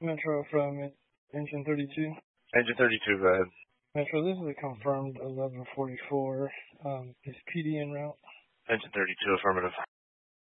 Metro from Engine 32. Engine 32, go ahead. Metro, this is a confirmed 1144. Is PD en route? Engine 32, affirmative.